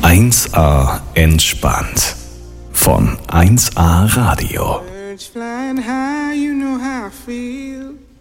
1A entspannt von 1A Radio. Birds flying high, you know how I feel.